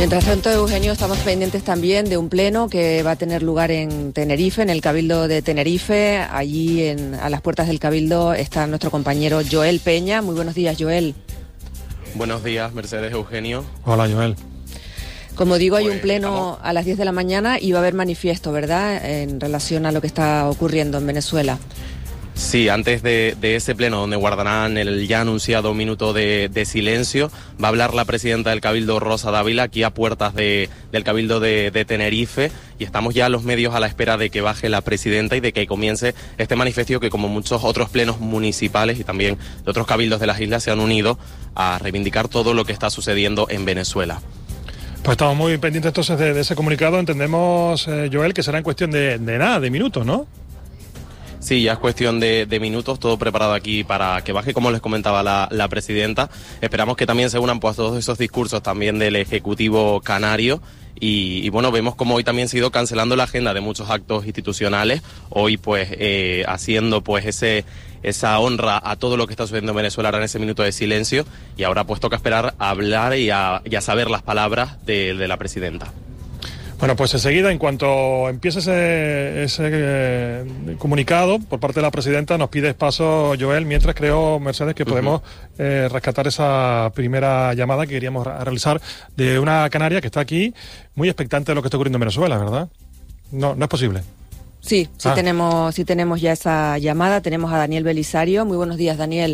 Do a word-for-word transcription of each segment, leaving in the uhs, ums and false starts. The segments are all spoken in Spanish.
Mientras tanto, Eugenio, estamos pendientes también de un pleno que va a tener lugar en Tenerife, en el Cabildo de Tenerife. Allí, en, a las puertas del Cabildo, está nuestro compañero Joel Peña. Muy buenos días, Joel. Buenos días, Mercedes, Eugenio. Hola, Joel. Como digo, hay pues, un pleno estamos... a las diez de la mañana y va a haber manifiesto, ¿verdad?, en relación a lo que está ocurriendo en Venezuela. Sí, antes de, de ese pleno donde guardarán el ya anunciado minuto de, de silencio, va a hablar la presidenta del Cabildo, Rosa Dávila, aquí a puertas de, del Cabildo de, de Tenerife, y estamos ya los medios a la espera de que baje la presidenta y de que comience este manifiesto que, como muchos otros plenos municipales y también de otros cabildos de las islas, se han unido a reivindicar todo lo que está sucediendo en Venezuela. Pues estamos muy pendientes entonces de, de ese comunicado. Entendemos, eh, Joel, que será en cuestión de, de nada, de minutos, ¿no? Sí, ya es cuestión de, de minutos, todo preparado aquí para que baje, como les comentaba la, la presidenta. Esperamos que también se unan pues todos esos discursos también del Ejecutivo canario. Y, y bueno, vemos como hoy también se ha ido cancelando la agenda de muchos actos institucionales, hoy pues eh, haciendo pues ese esa honra a todo lo que está sucediendo en Venezuela ahora en ese minuto de silencio, y ahora pues toca esperar a hablar y a, y a saber las palabras de, de la presidenta. Bueno, pues enseguida, en cuanto empiece ese, ese eh, comunicado por parte de la presidenta, nos pides paso, Joel, mientras creo, Mercedes, que podemos uh-huh. eh, rescatar esa primera llamada que queríamos realizar de una canaria que está aquí muy expectante de lo que está ocurriendo en Venezuela, ¿verdad? No, no es posible. Sí, sí, ah. tenemos, sí tenemos ya esa llamada. Tenemos a Daniel Belisario. Muy buenos días, Daniel.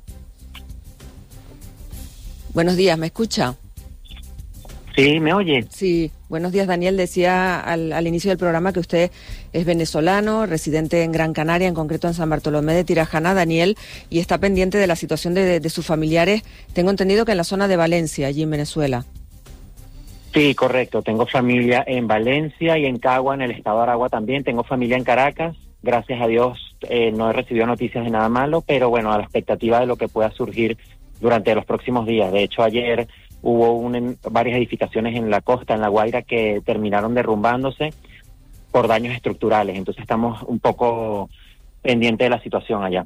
Buenos días, ¿me escucha? Sí, ¿me oye? Sí, buenos días, Daniel. Decía al, al inicio del programa que usted es venezolano, residente en Gran Canaria, en concreto en San Bartolomé de Tirajana, Daniel, y está pendiente de la situación de, de, de sus familiares. Tengo entendido que en la zona de Valencia, allí en Venezuela. Sí, correcto. Tengo familia en Valencia y en Cagua, en el estado de Aragua también. Tengo familia en Caracas. Gracias a Dios eh, no he recibido noticias de nada malo, pero bueno, a la expectativa de lo que pueda surgir durante los próximos días. De hecho, ayer hubo un, varias edificaciones en la costa, en La Guaira, que terminaron derrumbándose por daños estructurales. Entonces estamos un poco pendientes de la situación allá.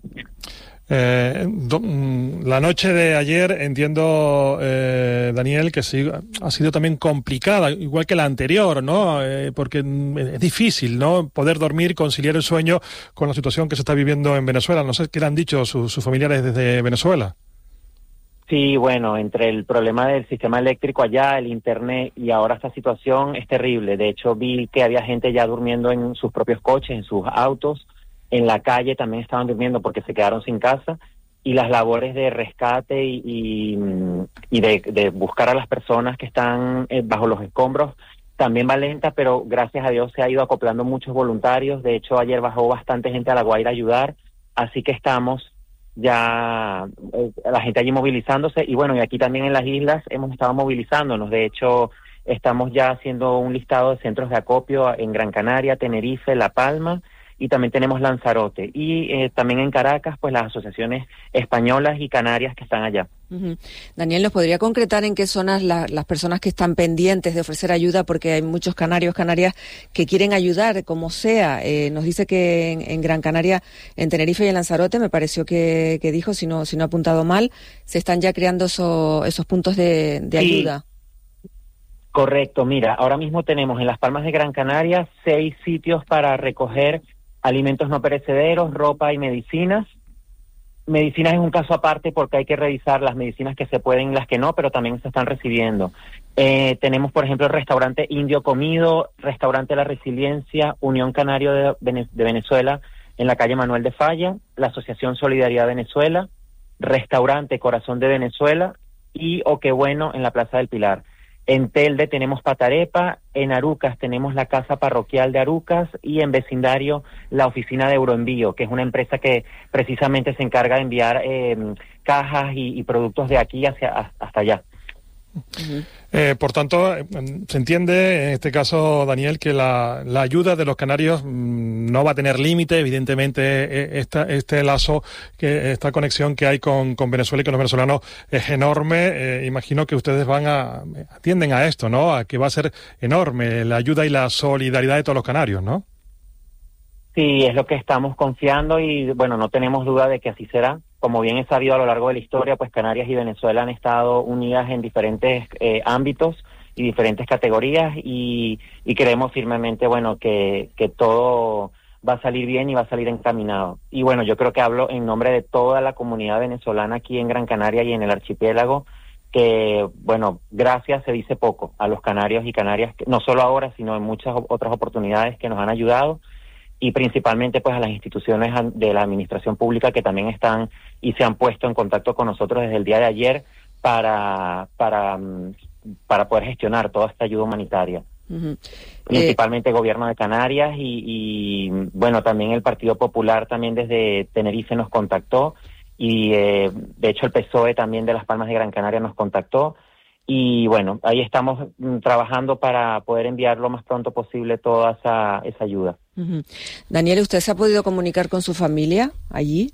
Eh, do, la noche de ayer, entiendo, eh, Daniel, que sí, ha sido también complicada, igual que la anterior, ¿no? Eh, porque es difícil, ¿no?, poder dormir, conciliar el sueño con la situación que se está viviendo en Venezuela. No sé qué le han dicho sus, sus familiares desde Venezuela. Sí, bueno, entre el problema del sistema eléctrico allá, el internet y ahora esta situación es terrible. De hecho, vi que había gente ya durmiendo en sus propios coches, en sus autos, en la calle también estaban durmiendo porque se quedaron sin casa, y las labores de rescate y, y, y de, de buscar a las personas que están bajo los escombros también va lenta, pero gracias a Dios se ha ido acoplando muchos voluntarios. De hecho, ayer bajó bastante gente a La Guaira a ayudar, así que estamos ya eh, la gente allí movilizándose, y bueno, y aquí también en las islas hemos estado movilizándonos. De hecho, estamos ya haciendo un listado de centros de acopio en Gran Canaria, Tenerife, La Palma, y también tenemos Lanzarote, y eh, también en Caracas, pues las asociaciones españolas y canarias que están allá. Uh-huh. Daniel, ¿nos podría concretar en qué zonas la, las personas que están pendientes de ofrecer ayuda? Porque hay muchos canarios, canarias que quieren ayudar, como sea. Eh, nos dice que en, en Gran Canaria, en Tenerife y en Lanzarote, me pareció que, que dijo, si no, si no he apuntado mal, se están ya creando eso, esos puntos de, de sí. ayuda. Correcto, mira, ahora mismo tenemos en Las Palmas de Gran Canaria seis sitios para recoger alimentos no perecederos, ropa y medicinas. Medicinas es un caso aparte porque hay que revisar las medicinas que se pueden y las que no, pero también se están recibiendo. Eh, tenemos, por ejemplo, el restaurante Indio Comido, restaurante La Resiliencia, Unión Canario de, Vene- de Venezuela en la calle Manuel de Falla, la Asociación Solidaridad Venezuela, restaurante Corazón de Venezuela y O Qué Bueno en la Plaza del Pilar. En Telde tenemos Patarepa, en Arucas tenemos la Casa Parroquial de Arucas y en vecindario la Oficina de Euroenvío, que es una empresa que precisamente se encarga de enviar eh, cajas y, y productos de aquí hacia hasta allá. Uh-huh. Eh, por tanto, se entiende en este caso, Daniel, que la, la ayuda de los canarios mmm, no va a tener límite. Evidentemente, eh, esta, este lazo, que esta conexión que hay con, con Venezuela y con los venezolanos es enorme. Eh, imagino que ustedes van a atienden a esto, ¿no? A que va a ser enorme la ayuda y la solidaridad de todos los canarios, ¿no? Sí, es lo que estamos confiando y, bueno, no tenemos duda de que así será. Como bien es sabido a lo largo de la historia, pues Canarias y Venezuela han estado unidas en diferentes eh, ámbitos, y diferentes categorías, y, y creemos firmemente, bueno, que, que todo va a salir bien y va a salir encaminado. Y bueno, yo creo que hablo en nombre de toda la comunidad venezolana aquí en Gran Canaria y en el archipiélago, que, bueno, gracias se dice poco a los canarios y canarias, no solo ahora, sino en muchas otras oportunidades que nos han ayudado, y principalmente pues a las instituciones de la administración pública que también están y se han puesto en contacto con nosotros desde el día de ayer para, para, para poder gestionar toda esta ayuda humanitaria. Uh-huh. Principalmente eh... el gobierno de Canarias y, y bueno, también el Partido Popular también desde Tenerife nos contactó, y eh, de hecho el P S O E también de Las Palmas de Gran Canaria nos contactó, y bueno, ahí estamos mm, trabajando para poder enviar lo más pronto posible toda esa, esa ayuda. Uh-huh. Daniel, ¿usted se ha podido comunicar con su familia allí?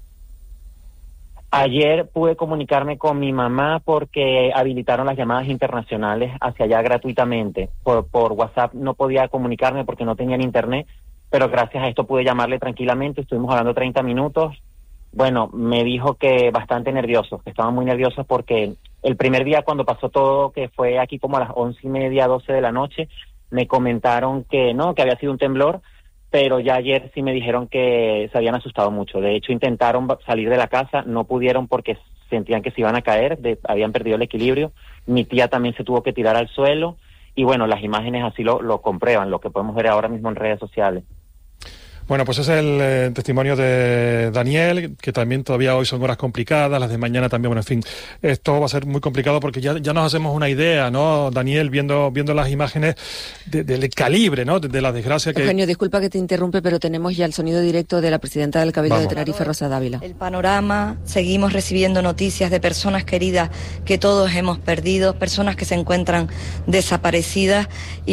Ayer pude comunicarme con mi mamá porque habilitaron las llamadas internacionales hacia allá gratuitamente. Por, por WhatsApp no podía comunicarme porque no tenían internet, pero gracias a esto pude llamarle tranquilamente, estuvimos hablando treinta minutos. Bueno, me dijo que bastante nerviosos, que estaban muy nerviosos porque el primer día cuando pasó todo, que fue aquí como a las once y media, doce de la noche, me comentaron que no, que había sido un temblor, pero ya ayer sí me dijeron que se habían asustado mucho. De hecho, intentaron salir de la casa, no pudieron porque sentían que se iban a caer, de, habían perdido el equilibrio. Mi tía también se tuvo que tirar al suelo, y bueno, las imágenes así lo, lo comprueban, lo que podemos ver ahora mismo en redes sociales. Bueno, pues ese es el eh, testimonio de Daniel, que también todavía hoy son horas complicadas, las de mañana también, bueno, en fin, esto va a ser muy complicado porque ya, ya nos hacemos una idea, ¿no, Daniel, viendo viendo las imágenes de, del calibre, ¿no?, de, de la desgracia que... Eugenio, disculpa que te interrumpe, pero tenemos ya el sonido directo de la presidenta del Cabildo Vamos. de Tenerife, Rosa Dávila. El panorama, seguimos recibiendo noticias de personas queridas que todos hemos perdido, personas que se encuentran desaparecidas,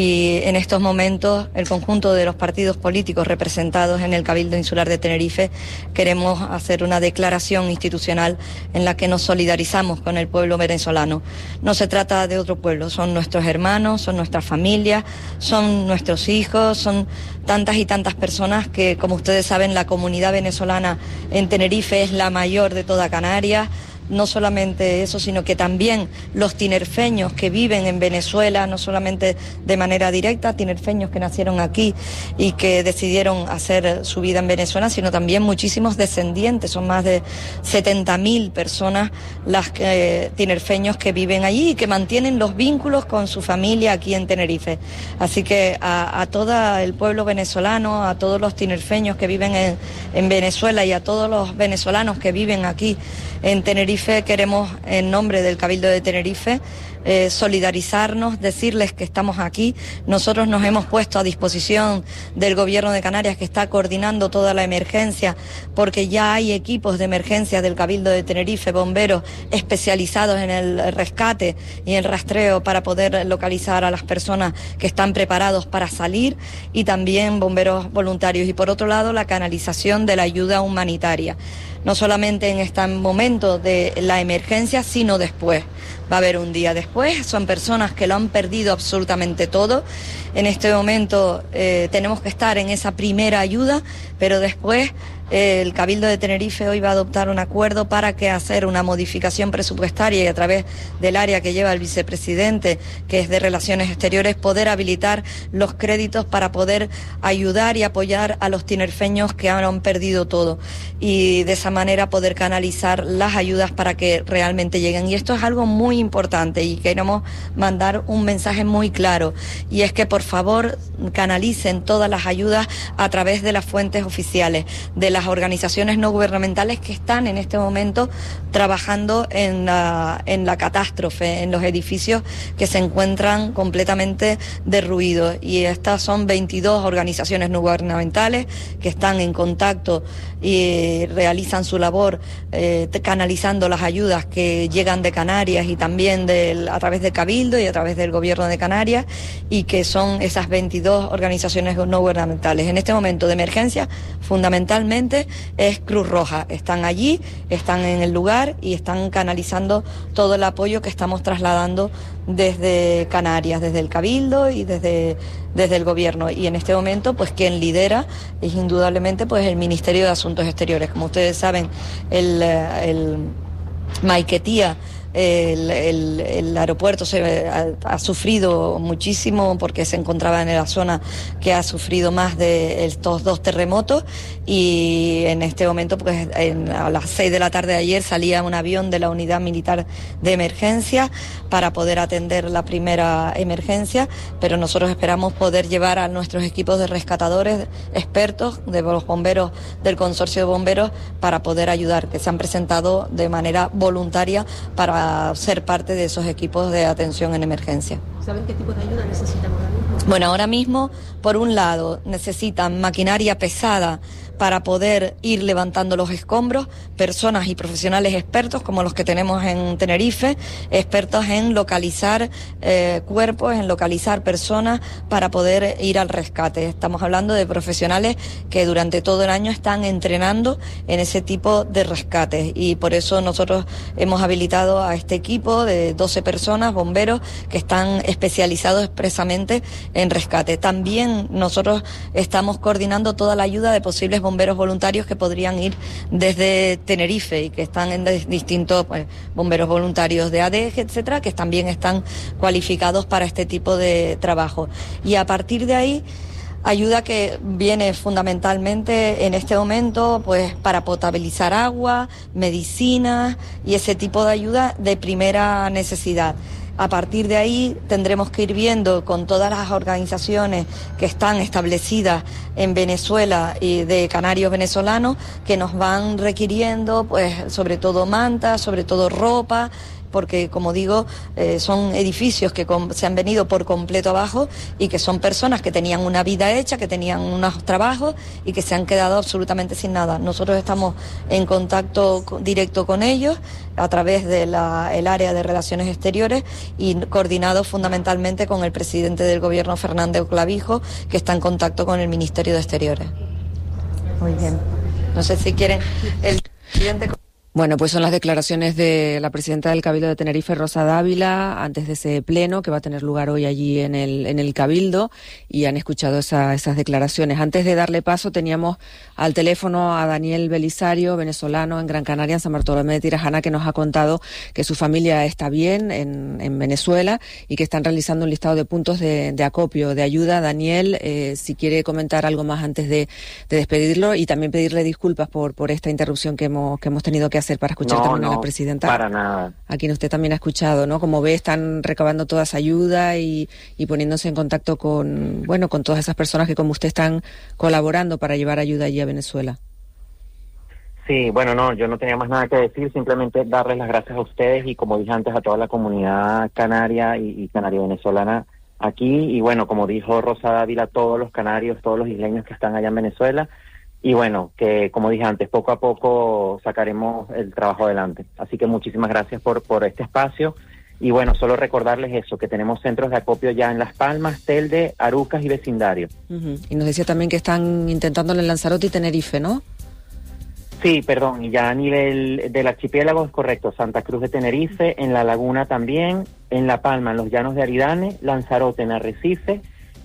y en estos momentos el conjunto de los partidos políticos representados en el Cabildo Insular de Tenerife queremos hacer una declaración institucional en la que nos solidarizamos con el pueblo venezolano. No se trata de otro pueblo, son nuestros hermanos, son nuestras familias, son nuestros hijos, son tantas y tantas personas que, como ustedes saben, la comunidad venezolana en Tenerife es la mayor de toda Canarias. No solamente eso, sino que también los tinerfeños que viven en Venezuela, no solamente de manera directa, tinerfeños que nacieron aquí y que decidieron hacer su vida en Venezuela, sino también muchísimos descendientes, son más de setenta mil personas las eh, tinerfeños que viven allí y que mantienen los vínculos con su familia aquí en Tenerife. Así que a, a todo el pueblo venezolano, a todos los tinerfeños que viven en, en Venezuela y a todos los venezolanos que viven aquí en Tenerife, queremos, en nombre del Cabildo de Tenerife, eh, solidarizarnos, decirles que estamos aquí. Nosotros nos hemos puesto a disposición del Gobierno de Canarias, que está coordinando toda la emergencia, porque ya hay equipos de emergencia del Cabildo de Tenerife, bomberos especializados en el rescate y el rastreo para poder localizar a las personas que están preparados para salir, y también bomberos voluntarios. Y por otro lado, la canalización de la ayuda humanitaria, no solamente en este momento de la emergencia, sino después. Va a haber un día después, son personas que lo han perdido absolutamente todo. En este momento eh, tenemos que estar en esa primera ayuda, pero después eh, el Cabildo de Tenerife hoy va a adoptar un acuerdo para que hacer una modificación presupuestaria y a través del área que lleva el vicepresidente, que es de Relaciones Exteriores, poder habilitar los créditos para poder ayudar y apoyar a los tinerfeños que han perdido todo, y de esa manera poder canalizar las ayudas para que realmente lleguen. Y esto es algo muy importante y queremos mandar un mensaje muy claro, y es que por favor canalicen todas las ayudas a través de las fuentes oficiales, de las organizaciones no gubernamentales que están en este momento trabajando en la, en la catástrofe, en los edificios que se encuentran completamente derruidos. Y estas son veintidós organizaciones no gubernamentales que están en contacto y realizan su labor eh, canalizando las ayudas que llegan de Canarias y también del, a través del Cabildo y a través del Gobierno de Canarias, y que son esas veintidós organizaciones no gubernamentales. En este momento de emergencia, fundamentalmente es Cruz Roja. Están allí, están en el lugar y están canalizando todo el apoyo que estamos trasladando desde Canarias, desde el Cabildo y desde, desde el Gobierno. Y en este momento, pues quien lidera es indudablemente pues el Ministerio de Asuntos Exteriores. Como ustedes saben, el, el Maiquetía el, el, el aeropuerto se ha, ha sufrido muchísimo porque se encontraba en la zona que ha sufrido más de estos dos terremotos, y en este momento pues en, a las seis de la tarde de ayer salía un avión de la Unidad Militar de Emergencia para poder atender la primera emergencia, pero nosotros esperamos poder llevar a nuestros equipos de rescatadores expertos, de los bomberos del consorcio de bomberos, para poder ayudar, que se han presentado de manera voluntaria para ser parte de esos equipos de atención en emergencia. ¿Saben qué tipo de ayuda necesitan ahora mismo? Bueno, ahora mismo, por un lado, necesitan maquinaria pesada para poder ir levantando los escombros, personas y profesionales expertos como los que tenemos en Tenerife, expertos en localizar eh, cuerpos, en localizar personas para poder ir al rescate. Estamos hablando de profesionales que durante todo el año están entrenando en ese tipo de rescates, y por eso nosotros hemos habilitado a este equipo de doce personas, bomberos, que están especializados expresamente en rescate. También nosotros estamos coordinando toda la ayuda de posibles bomberos voluntarios que podrían ir desde Tenerife y que están en distintos pues, bomberos voluntarios de A D E G, etcétera, que también están cualificados para este tipo de trabajo. Y a partir de ahí, ayuda que viene fundamentalmente en este momento pues para potabilizar agua, medicinas y ese tipo de ayuda de primera necesidad. A partir de ahí tendremos que ir viendo con todas las organizaciones que están establecidas en Venezuela y de canarios venezolanos, que nos van requiriendo pues sobre todo mantas, sobre todo ropa, porque como digo, eh, son edificios que com- se han venido por completo abajo y que son personas que tenían una vida hecha, que tenían unos trabajos y que se han quedado absolutamente sin nada. Nosotros estamos en contacto co- directo con ellos a través del área de Relaciones Exteriores y coordinados fundamentalmente con el presidente del gobierno, Fernández Clavijo, que está en contacto con el Ministerio de Exteriores. Muy bien. No sé si quieren el presidente... Bueno, pues son las declaraciones de la presidenta del Cabildo de Tenerife, Rosa Dávila, antes de ese pleno que va a tener lugar hoy allí en el en el Cabildo, y han escuchado esa, esas declaraciones. Antes de darle paso, teníamos al teléfono a Daniel Belisario, venezolano en Gran Canaria, en San Bartolomé de Tirajana, que nos ha contado que su familia está bien en, en Venezuela y que están realizando un listado de puntos de, de acopio, de ayuda. Daniel, eh, si quiere comentar algo más antes de, de despedirlo, y también pedirle disculpas por, por esta interrupción que hemos, que hemos tenido que hacer para escuchar no, también no, a la presidenta, para nada, a quien usted también ha escuchado, ¿no? Como ve, están recabando toda esa ayuda y, y poniéndose en contacto con, bueno, con todas esas personas que como usted están colaborando para llevar ayuda allí a Venezuela. Sí, bueno, no, yo no tenía más nada que decir, simplemente darles las gracias a ustedes y, como dije antes, a toda la comunidad canaria y, y canario-venezolana aquí, y bueno, como dijo Rosa Dávila, todos los canarios, todos los isleños que están allá en Venezuela. Y bueno, que como dije antes, poco a poco sacaremos el trabajo adelante. Así que muchísimas gracias por, por este espacio. Y bueno, solo recordarles eso, que tenemos centros de acopio ya en Las Palmas, Telde, Arucas y vecindario. Uh-huh. Y nos decía también que están intentándolo en Lanzarote y Tenerife, ¿no? Sí, perdón, y ya a nivel del archipiélago es correcto. Santa Cruz de Tenerife, en La Laguna también, en La Palma, en los Llanos de Aridane, Lanzarote, en Arrecife.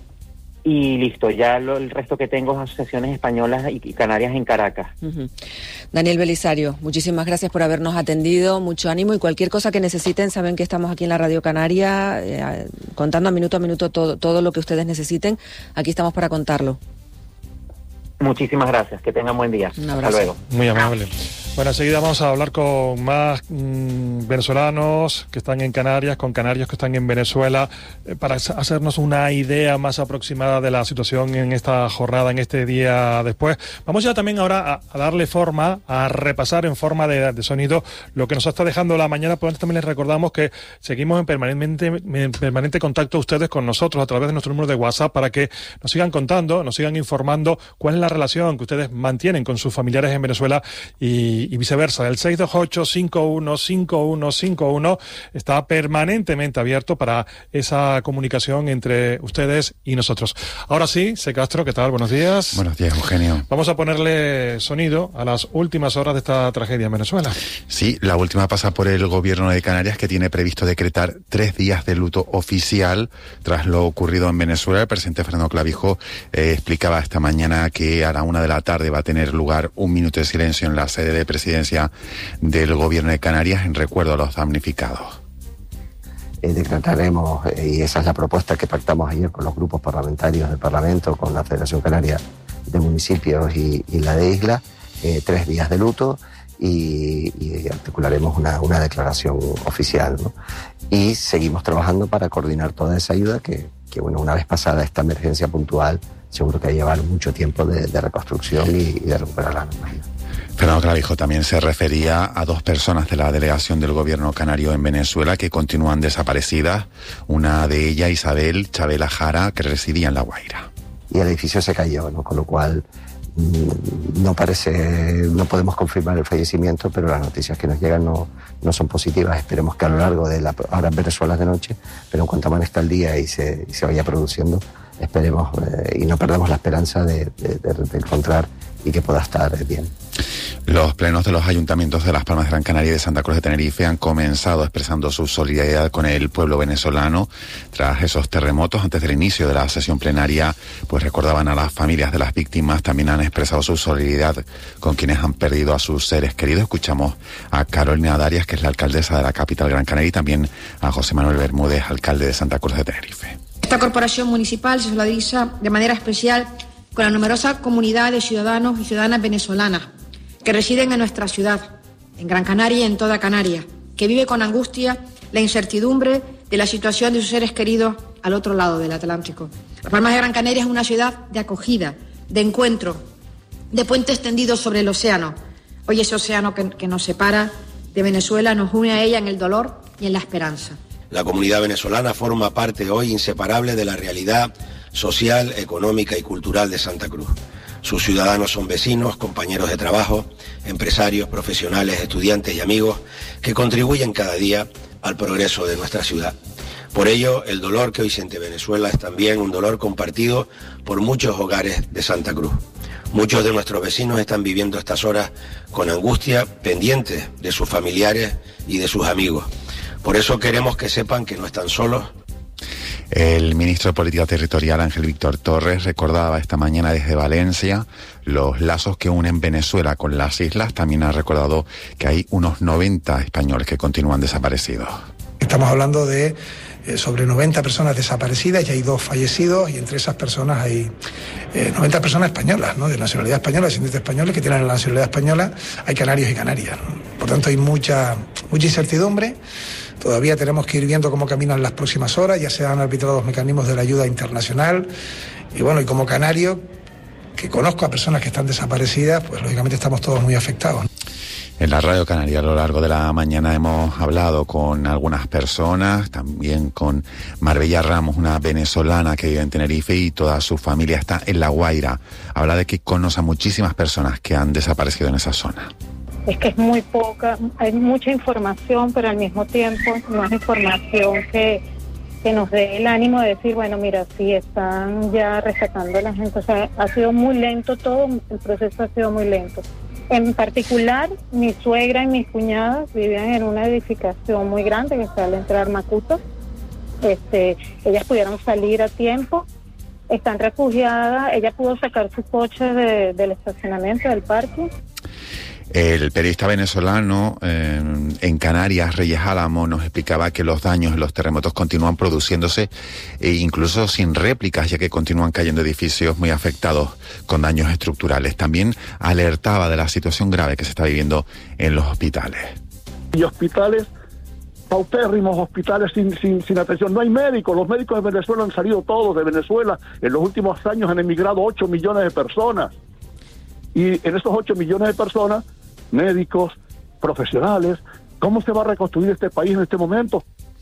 Y listo, ya lo, el resto que tengo es asociaciones españolas y, y canarias en Caracas. Uh-huh. Daniel Belisario, muchísimas gracias por habernos atendido, mucho ánimo, y cualquier cosa que necesiten, saben que estamos aquí en la Radio Canaria, eh, contando a minuto a minuto todo, todo lo que ustedes necesiten, aquí estamos para contarlo. Muchísimas gracias, que tengan buen día. Un abrazo. Hasta luego. Muy amable. Bueno, enseguida vamos a hablar con más mmm, venezolanos que están en Canarias, con canarios que están en Venezuela, eh, para hacernos una idea más aproximada de la situación en esta jornada, en este día después. Vamos ya también ahora a, a darle forma, a repasar en forma de, de sonido lo que nos está dejando la mañana, pero antes también les recordamos que seguimos en permanente, en permanente contacto ustedes con nosotros a través de nuestro número de WhatsApp, para que nos sigan contando, nos sigan informando cuál es la relación que ustedes mantienen con sus familiares en Venezuela y y viceversa. El seis dos ocho, cinco uno cinco uno cinco uno está permanentemente abierto para esa comunicación entre ustedes y nosotros. Ahora sí, C. Castro, ¿qué tal? Buenos días. Buenos días, Eugenio. Vamos a ponerle sonido a las últimas horas de esta tragedia en Venezuela. Sí, la última pasa por el gobierno de Canarias, que tiene previsto decretar tres días de luto oficial tras lo ocurrido en Venezuela. El presidente Fernando Clavijo eh, explicaba esta mañana que a la una de la tarde va a tener lugar un minuto de silencio en la sede de presidencia presidencia del Gobierno de Canarias en recuerdo a los damnificados. Eh, decretaremos, eh, y esa es la propuesta que pactamos ayer con los grupos parlamentarios del Parlamento, con la Federación Canaria de Municipios y, y la de Isla, eh, tres días de luto y, y articularemos una, una declaración oficial, ¿no? Y seguimos trabajando para coordinar toda esa ayuda que, que bueno, una vez pasada esta emergencia puntual, seguro que va a llevar mucho tiempo de, de reconstrucción y, y de recuperar la normalidad. Fernando Clavijo también se refería a dos personas de la delegación del gobierno canario en Venezuela que continúan desaparecidas. Una de ellas, Isabel Chabela Jara, que residía en La Guaira. Y el edificio se cayó, ¿no? Con lo cual no parece, no podemos confirmar el fallecimiento, pero las noticias que nos llegan no, no son positivas. Esperemos que a lo largo de la, ahora en Venezuela es de noche, pero en cuanto amanezca el día y se, y se vaya produciendo, esperemos eh, y no perdamos la esperanza de, de, de, de encontrar y que pueda estar bien. Los plenos de los ayuntamientos de Las Palmas de Gran Canaria y de Santa Cruz de Tenerife han comenzado expresando su solidaridad con el pueblo venezolano tras esos terremotos. Antes del inicio de la sesión plenaria, pues recordaban a las familias de las víctimas, también han expresado su solidaridad con quienes han perdido a sus seres queridos. Escuchamos a Carolina Darias, que es la alcaldesa de la capital Gran Canaria, y también a José Manuel Bermúdez, alcalde de Santa Cruz de Tenerife. Esta corporación municipal se solidariza de manera especial con la numerosa comunidad de ciudadanos y ciudadanas venezolanas que residen en nuestra ciudad, en Gran Canaria y en toda Canarias, que vive con angustia la incertidumbre de la situación de sus seres queridos al otro lado del Atlántico. Las Palmas de Gran Canaria es una ciudad de acogida, de encuentro, de puente extendido sobre el océano. Hoy ese océano que, que nos separa de Venezuela nos une a ella en el dolor y en la esperanza. La comunidad venezolana forma parte hoy inseparable de la realidad social, económica y cultural de Santa Cruz. Sus ciudadanos son vecinos, compañeros de trabajo, empresarios, profesionales, estudiantes y amigos que contribuyen cada día al progreso de nuestra ciudad. Por ello, el dolor que hoy siente Venezuela es también un dolor compartido por muchos hogares de Santa Cruz. Muchos de nuestros vecinos están viviendo estas horas con angustia, pendientes de sus familiares y de sus amigos. Por eso queremos que sepan que no están solos. El ministro de Política Territorial, Ángel Víctor Torres, recordaba esta mañana desde Valencia los lazos que unen Venezuela con las islas. También ha recordado que hay unos noventa españoles que continúan desaparecidos. Estamos hablando de eh, sobre noventa personas desaparecidas y hay dos fallecidos, y entre esas personas hay eh, noventa personas españolas, ¿no? De nacionalidad española, descendientes españoles que tienen la nacionalidad española. Hay canarios y canarias, ¿no? Por tanto, hay mucha, mucha incertidumbre. Todavía tenemos que ir viendo cómo caminan las próximas horas. Ya se han arbitrado los mecanismos de la ayuda internacional. Y bueno, y como canario, que conozco a personas que están desaparecidas, pues lógicamente estamos todos muy afectados. En la Radio Canaria a lo largo de la mañana hemos hablado con algunas personas, también con Marbella Ramos, una venezolana que vive en Tenerife y toda su familia está en La Guaira. Habla de que conoce a muchísimas personas que han desaparecido en esa zona. Es que es muy poca, hay mucha información, pero al mismo tiempo no es información que, que nos dé el ánimo de decir, bueno, mira, sí están ya rescatando a la gente. O sea, ha sido muy lento todo, el proceso ha sido muy lento. En particular, mi suegra y mis cuñadas vivían en una edificación muy grande que está al entrar Macuto. Este, ellas pudieron salir a tiempo, están refugiadas, ella pudo sacar su coche de, del estacionamiento del parque. El periodista venezolano eh, en Canarias, Reyes Álamo, nos explicaba que los daños en los terremotos continúan produciéndose e incluso sin réplicas, ya que continúan cayendo edificios muy afectados con daños estructurales. También alertaba de la situación grave que se está viviendo en los hospitales. Y hospitales, paupérrimos hospitales sin, sin, sin atención. No hay médicos. Los médicos de Venezuela han salido todos de Venezuela. En los últimos años han emigrado ocho millones de personas. Y en esos ocho millones de personas, médicos, profesionales, ¿cómo se va a reconstruir este país en este momento?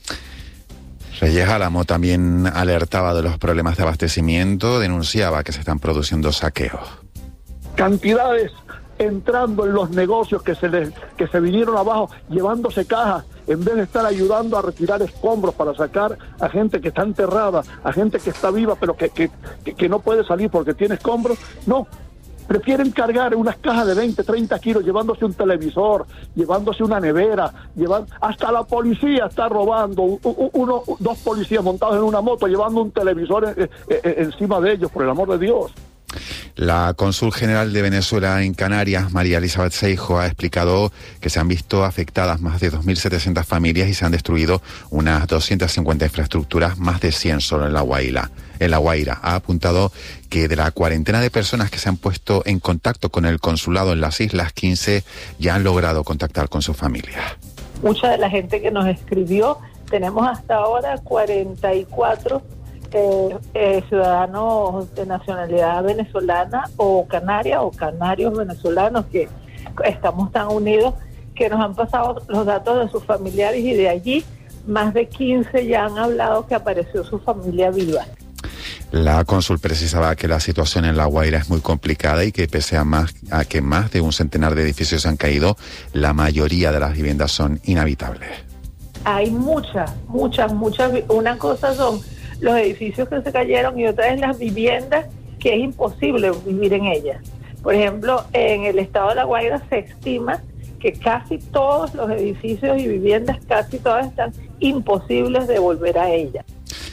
Reyes Álamo también alertaba de los problemas de abastecimiento, denunciaba que se están produciendo saqueos. Cantidades entrando en los negocios que se les, que se vinieron abajo, llevándose cajas, en vez de estar ayudando a retirar escombros para sacar a gente que está enterrada, a gente que está viva pero que, que, que, que no puede salir porque tiene escombros. No. Prefieren cargar unas cajas de veinte, treinta kilos, llevándose un televisor, llevándose una nevera, llevan... hasta la policía está robando, uno, dos policías montados en una moto llevando un televisor en, en, en, encima de ellos, por el amor de Dios. La cónsul general de Venezuela en Canarias, María Elizabeth Seijo, ha explicado que se han visto afectadas más de dos mil setecientas familias y se han destruido unas doscientas cincuenta infraestructuras, más de cien solo en La Guaira. En La Guaira ha apuntado que de la cuarentena de personas que se han puesto en contacto con el consulado en las islas, quince ya han logrado contactar con sus familias. Mucha de la gente que nos escribió, tenemos hasta ahora cuarenta y cuatro Eh, eh, ciudadanos de nacionalidad venezolana o canaria o canarios venezolanos que estamos tan unidos que nos han pasado los datos de sus familiares y de allí más de quince ya han hablado que apareció su familia viva. La cónsul precisaba que la situación en La Guaira es muy complicada y que pese a, más, a que más de un centenar de edificios han caído, la mayoría de las viviendas son inhabitables. Hay muchas, muchas, muchas. Una cosa son los edificios que se cayeron y otra es las viviendas que es imposible vivir en ellas. Por ejemplo, en el estado de La Guaira se estima que casi todos los edificios y viviendas, casi todas están imposibles de volver a ellas.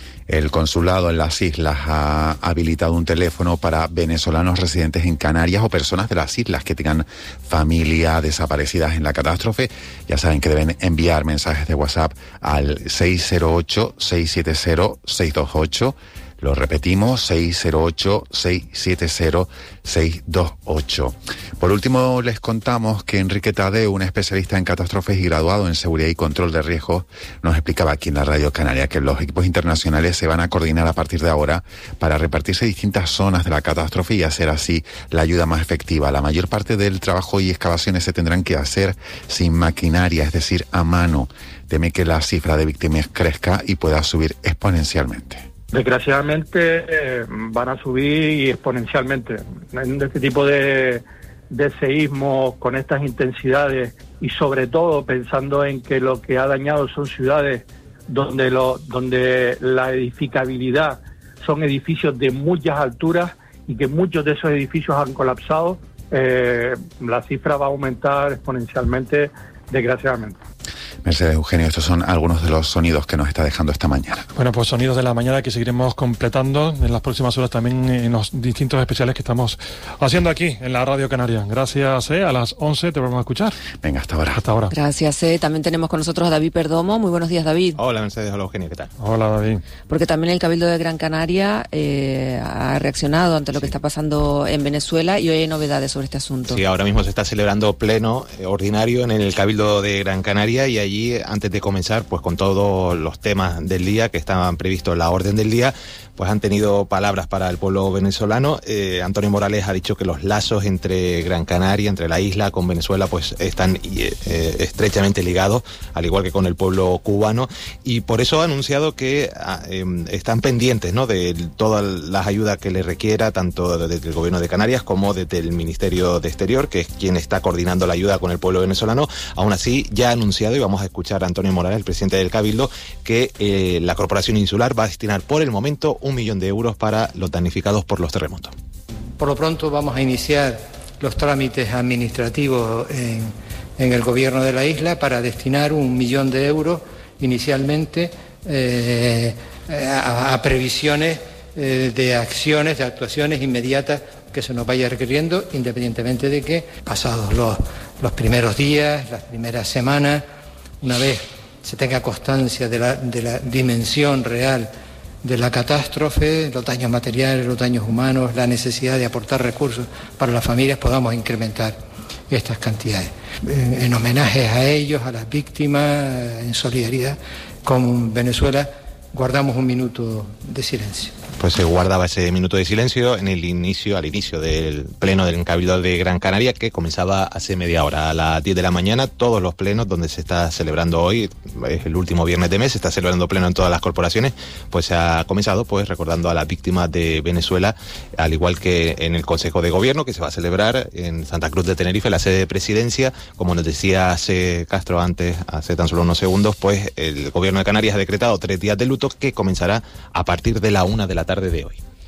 El consulado en las islas ha habilitado un teléfono para venezolanos residentes en Canarias o personas de las islas que tengan familia desaparecidas en la catástrofe. Ya saben que deben enviar mensajes de WhatsApp al seis cero ocho, seis siete cero, seis dos ocho. Lo repetimos, seis cero ocho, seis siete cero, seis dos ocho. Por último, les contamos que Enrique Tadeu, un especialista en catástrofes y graduado en seguridad y control de riesgos, nos explicaba aquí en la Radio Canaria que los equipos internacionales se van a coordinar a partir de ahora para repartirse distintas zonas de la catástrofe y hacer así la ayuda más efectiva. La mayor parte del trabajo y excavaciones se tendrán que hacer sin maquinaria, es decir, a mano. Teme que la cifra de víctimas crezca y pueda subir exponencialmente. Desgraciadamente eh, van a subir exponencialmente. En este tipo de, de seísmos con estas intensidades y sobre todo pensando en que lo que ha dañado son ciudades donde, lo, donde la edificabilidad son edificios de muchas alturas y que muchos de esos edificios han colapsado, eh, la cifra va a aumentar exponencialmente, desgraciadamente. Mercedes, Eugenio, estos son algunos de los sonidos que nos está dejando esta mañana. Bueno, pues sonidos de la mañana que seguiremos completando en las próximas horas también en los distintos especiales que estamos haciendo aquí en la Radio Canaria. Gracias, eh. A las once te vamos a escuchar. Venga, hasta ahora. Hasta ahora. Gracias, eh. También tenemos con nosotros a David Perdomo. Muy buenos días, David. Hola, Mercedes. Hola, Eugenio. ¿Qué tal? Hola, David. Porque también el Cabildo de Gran Canaria eh, ha reaccionado ante lo sí. que está pasando en Venezuela y hoy hay novedades sobre este asunto. Sí, ahora mismo se está celebrando pleno eh, ordinario en el Cabildo de Gran Canaria y allí, antes de comenzar pues con todos los temas del día que estaban previstos en la orden del día, pues han tenido palabras para el pueblo venezolano. Eh, Antonio Morales ha dicho que los lazos entre Gran Canaria, entre la isla con Venezuela, pues están eh, estrechamente ligados, al igual que con el pueblo cubano, y por eso ha anunciado que eh, están pendientes, ¿no?, de todas las ayudas que le requiera, tanto desde el gobierno de Canarias como desde el Ministerio de Exterior, que es quien está coordinando la ayuda con el pueblo venezolano. Aún así, ya ha anunciado, y vamos a escuchar a Antonio Morales, el presidente del Cabildo, que eh, la Corporación Insular va a destinar por el momento un millón de euros para los damnificados por los terremotos. Por lo pronto vamos a iniciar los trámites administrativos en, en el gobierno de la isla para destinar un millón de euros inicialmente eh, a, a previsiones eh, de acciones, de actuaciones inmediatas que se nos vaya requiriendo, independientemente de que pasados los, los primeros días, las primeras semanas, una vez se tenga constancia de la, de la dimensión real de la catástrofe, los daños materiales, los daños humanos, la necesidad de aportar recursos para las familias, podamos incrementar estas cantidades. En, en homenaje a ellos, a las víctimas, en solidaridad con Venezuela, guardamos un minuto de silencio. Pues se guardaba ese minuto de silencio en el inicio, al inicio del pleno del Cabildo de Gran Canaria, que comenzaba hace media hora, a las diez de la mañana. Todos los plenos donde se está celebrando hoy, es el último viernes de mes, se está celebrando pleno en todas las corporaciones, pues se ha comenzado pues recordando a las víctimas de Venezuela, al igual que en el Consejo de Gobierno, que se va a celebrar en Santa Cruz de Tenerife, la sede de presidencia. Como nos decía hace Castro antes, hace tan solo unos segundos, pues el Gobierno de Canarias ha decretado tres días de luto que comenzará a partir de la una de la tarde de hoy.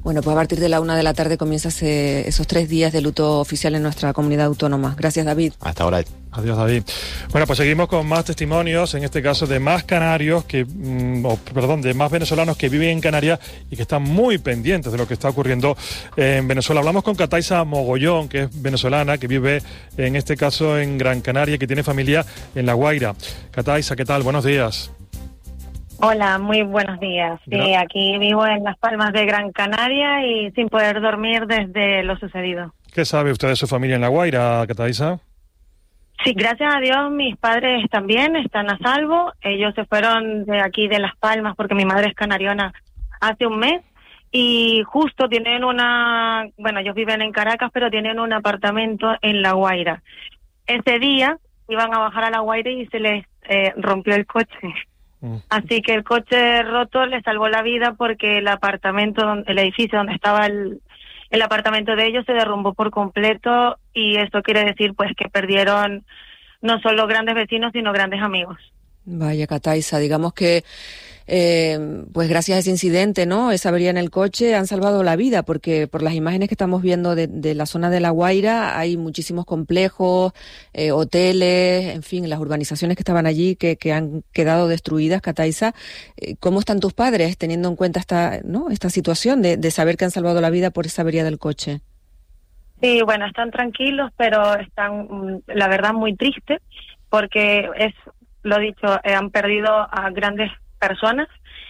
Bueno, pues a partir de la una de la tarde comienza ese, esos tres días de luto oficial en nuestra comunidad autónoma. Gracias, David. Hasta ahora. Adiós, David. Bueno, pues seguimos con más testimonios, en este caso de más canarios, que, mm, oh, perdón, de más venezolanos que viven en Canarias y que están muy pendientes de lo que está ocurriendo en Venezuela. Hablamos con Cataisa Mogollón, que es venezolana, que vive en este caso en Gran Canaria, que tiene familia en La Guaira. Cataisa, ¿qué tal? Buenos días. Hola, muy buenos días. Sí, aquí vivo en Las Palmas de Gran Canaria y sin poder dormir desde lo sucedido. ¿Qué sabe usted de su familia en La Guaira, Cataisa? Sí, gracias a Dios mis padres también están a salvo. Ellos se fueron de aquí de Las Palmas porque mi madre es canariona hace un mes y justo tienen una, bueno, ellos viven en Caracas, pero tienen un apartamento en La Guaira. Ese día iban a bajar a La Guaira y se les eh, rompió el coche. Así que el coche roto le salvó la vida porque el apartamento, el edificio donde estaba el, el apartamento de ellos se derrumbó por completo y eso quiere decir pues que perdieron no solo grandes vecinos sino grandes amigos. Vaya, Cataisa, digamos que eh, pues gracias a ese incidente, ¿no? Esa avería en el coche han salvado la vida, porque por las imágenes que estamos viendo de, de la zona de La Guaira hay muchísimos complejos, eh, hoteles, en fin, las urbanizaciones que estaban allí que, que han quedado destruidas. Cataisa, eh, ¿cómo están tus padres teniendo en cuenta esta, ¿no? esta situación de, de saber que han salvado la vida por esa avería del coche? Sí, bueno, están tranquilos, pero están, la verdad, muy tristes, porque es, lo dicho, eh, han perdido a grandes personas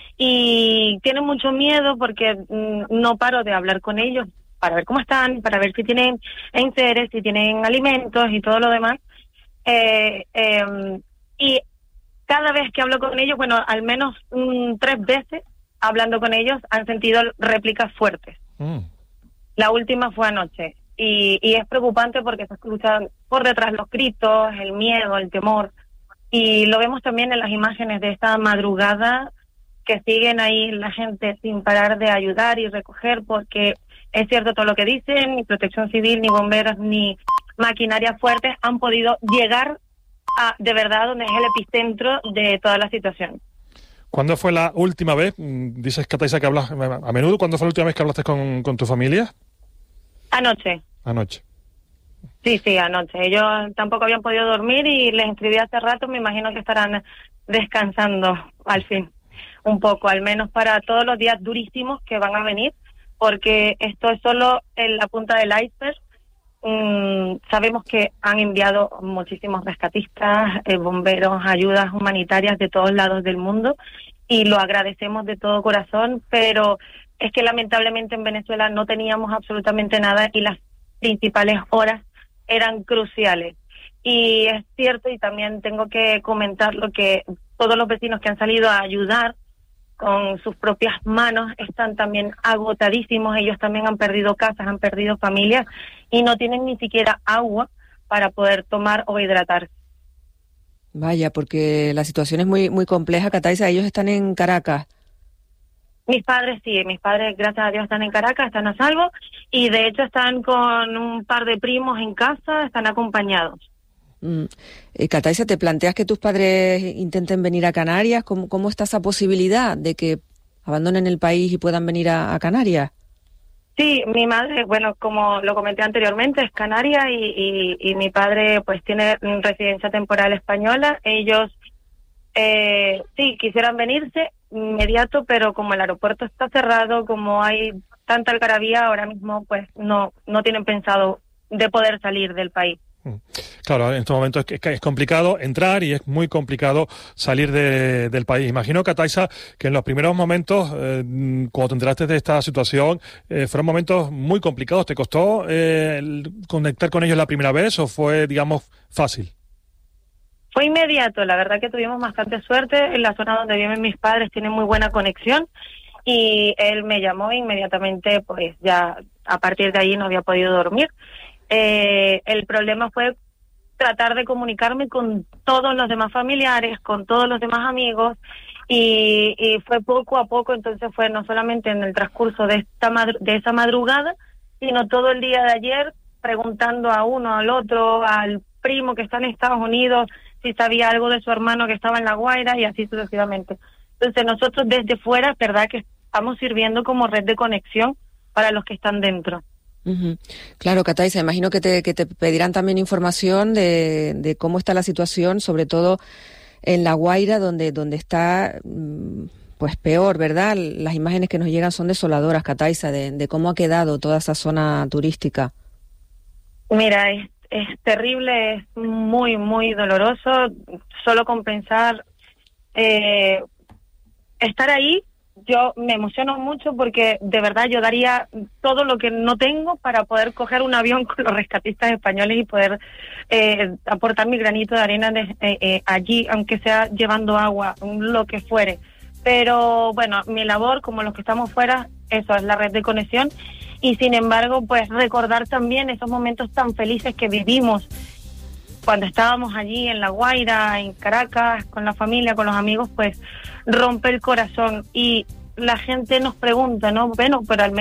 y tienen mucho miedo porque mm, no paro de hablar con ellos para ver cómo están, para ver si tienen enseres, si tienen alimentos y todo lo demás. Eh, eh, y cada vez que hablo con ellos, bueno, al menos mm, tres veces hablando con ellos han sentido réplicas fuertes. Mm. La última fue anoche. Y, y es preocupante porque se escuchan por detrás los gritos, el miedo, el temor. Y lo vemos también en las imágenes de esta madrugada, que siguen ahí la gente sin parar de ayudar y recoger, porque es cierto todo lo que dicen, ni Protección Civil, ni bomberos, ni maquinaria fuerte han podido llegar a, de verdad, donde es el epicentro de toda la situación. ¿Cuándo fue la última vez? Dices, Cataisa, que hablas a menudo. ¿Cuándo fue la última vez que hablaste con, con tu familia? Anoche. Anoche. Sí, sí, anoche. Ellos tampoco habían podido dormir y les escribí hace rato. Me imagino que estarán descansando al fin, un poco, al menos para todos los días durísimos que van a venir, porque esto es solo en la punta del iceberg. Mm, sabemos que han enviado muchísimos rescatistas, eh, bomberos, ayudas humanitarias de todos lados del mundo y lo agradecemos de todo corazón, pero es que lamentablemente en Venezuela no teníamos absolutamente nada y las principales horas eran cruciales. Y es cierto, y también tengo que comentar lo que todos los vecinos que han salido a ayudar con sus propias manos están también agotadísimos. Ellos también han perdido casas, han perdido familias y no tienen ni siquiera agua para poder tomar o hidratarse. Vaya, porque la situación es muy muy compleja, Cataisa. Ellos están en Caracas. Mis padres sí, mis padres gracias a Dios están en Caracas, están a salvo y de hecho están con un par de primos en casa, están acompañados. Mm. Eh, Cataisa, ¿te planteas que tus padres intenten venir a Canarias? ¿Cómo, cómo está esa posibilidad de que abandonen el país y puedan venir a, a Canarias? Sí, mi madre, bueno, como lo comenté anteriormente, es canaria y, y, y mi padre pues tiene residencia temporal española. Ellos eh, sí quisieran venirse inmediato, pero como el aeropuerto está cerrado, como hay tanta algarabía ahora mismo, pues no no tienen pensado de poder salir del país. Claro, en estos momentos es, es complicado entrar y es muy complicado salir de, del país. Imagino, Cataisa, que en los primeros momentos, eh, cuando te enteraste de esta situación, eh, fueron momentos muy complicados. ¿Te costó eh, conectar con ellos la primera vez o fue, digamos, fácil? Fue inmediato, la verdad que tuvimos bastante suerte. En la zona donde viven mis padres tienen muy buena conexión y él me llamó e inmediatamente, pues ya a partir de ahí no había podido dormir. Eh, el problema fue tratar de comunicarme con todos los demás familiares, con todos los demás amigos y, y fue poco a poco, entonces fue no solamente en el transcurso de esta madru- de esa madrugada, sino todo el día de ayer preguntando a uno, al otro, al primo que está en Estados Unidos, si sabía algo de su hermano que estaba en La Guaira y así sucesivamente. Entonces nosotros desde fuera, es verdad que estamos sirviendo como red de conexión para los que están dentro. Uh-huh. Claro, Kataiza, imagino que te, que te pedirán también información de, de cómo está la situación, sobre todo en La Guaira, donde, donde está pues peor, ¿verdad? Las imágenes que nos llegan son desoladoras, Kataiza, de, de cómo ha quedado toda esa zona turística. Mira, es, es terrible, es muy, muy doloroso. Solo con pensar eh, estar ahí, yo me emociono mucho porque de verdad yo daría todo lo que no tengo para poder coger un avión con los rescatistas españoles y poder eh, aportar mi granito de arena de, eh, eh, allí, aunque sea llevando agua, lo que fuere. Pero bueno, mi labor, como los que estamos fuera, eso es la red de conexión, y sin embargo, pues recordar también esos momentos tan felices que vivimos cuando estábamos allí en La Guaira, en Caracas, con la familia, con los amigos, pues rompe el corazón. Y la gente nos pregunta, ¿no? Bueno, pero al menos